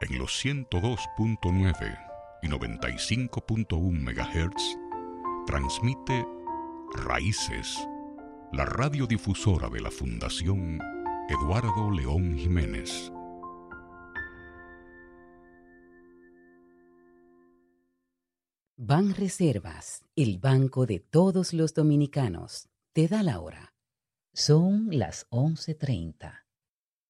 En los 102.9 y 95.1 MHz transmite Raíces, la radiodifusora de la Fundación Eduardo León Jiménez. Banreservas, el banco de todos los dominicanos, te da la hora. Son las 11:30.